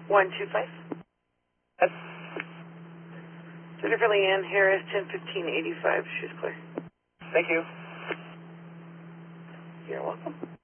125. Yes. Jennifer Leanne Harris, 101585. She's clear. Thank you. You're welcome.